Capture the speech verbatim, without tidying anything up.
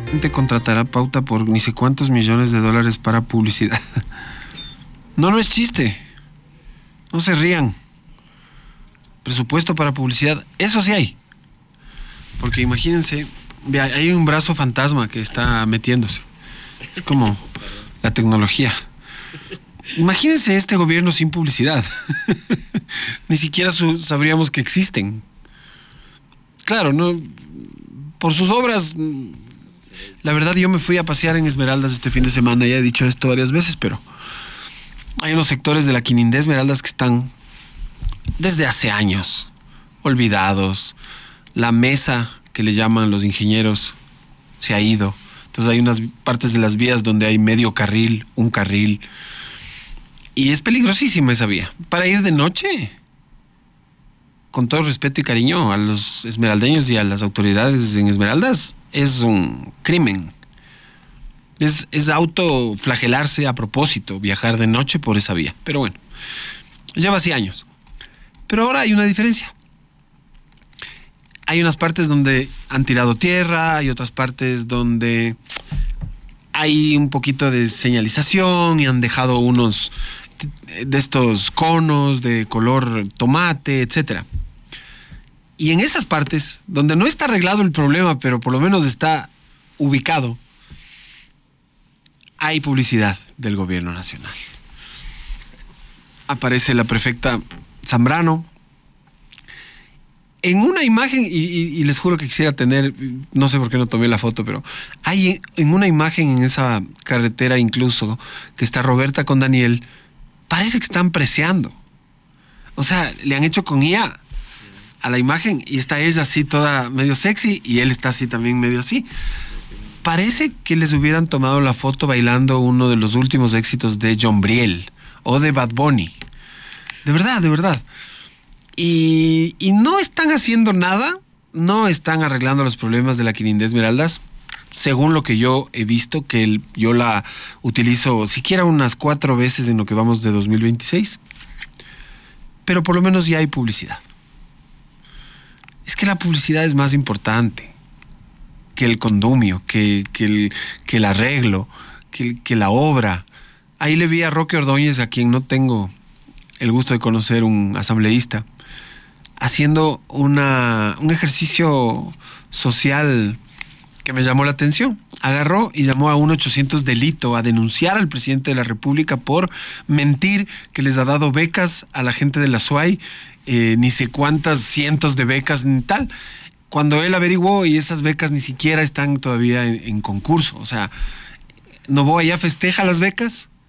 Te contratará Pauta por ni sé cuántos millones de dólares para publicidad. No, no es chiste. No se rían. Presupuesto para publicidad, eso sí hay. Porque imagínense, hay un brazo fantasma que está metiéndose. Es como la tecnología. Imagínense este gobierno sin publicidad. Ni siquiera su, sabríamos que existen. Claro, no, por sus obras. La verdad, yo me fui a pasear en Esmeraldas este fin de semana. Ya he dicho esto varias veces, pero hay unos sectores de la Quinindé Esmeraldas que están desde hace años olvidados. La mesa que le llaman los ingenieros se ha ido. Entonces hay unas partes de las vías donde hay medio carril, un carril. Y es peligrosísima esa vía. Para ir de noche, con todo respeto y cariño a los esmeraldeños y a las autoridades en Esmeraldas, es un crimen. Es, es autoflagelarse a propósito, viajar de noche por esa vía. Pero bueno, lleva así años. Pero ahora hay una diferencia. Hay unas partes donde han tirado tierra, hay otras partes donde hay un poquito de señalización y han dejado unos de estos conos de color tomate, etcétera. Y en esas partes donde no está arreglado el problema, pero por lo menos está ubicado, hay publicidad del gobierno nacional. Aparece la prefecta Zambrano en una imagen, y, y, y les juro que quisiera tener, no sé por qué no tomé la foto, pero hay en una imagen en esa carretera incluso, que está Roberta con Daniel, parece que están preciando. O sea, le han hecho con I A a la imagen y está ella así toda medio sexy y él está así también medio así. Parece que les hubieran tomado la foto bailando uno de los últimos éxitos de John Briel o de Bad Bunny. De verdad, de verdad. Y, y no están haciendo nada, no están arreglando los problemas de la Quinindé Esmeraldas, según lo que yo he visto, que el, yo la utilizo siquiera unas cuatro veces en lo que vamos de dos mil veintiséis. Pero por lo menos ya hay publicidad. Es que la publicidad es más importante que el condumio, que, que, el, que el arreglo, que, que la obra. Ahí le vi a Roque Ordóñez, a quien no tengo el gusto de conocer, un asambleísta, haciendo una, un ejercicio social que me llamó la atención. Agarró y llamó a un ochocientos delito a denunciar al presidente de la República por mentir que les ha dado becas a la gente de la S U A Y, eh, ni sé cuántas cientos de becas ni tal, cuando él averiguó y esas becas ni siquiera están todavía en, en concurso. O sea, Novoa ya festeja las becas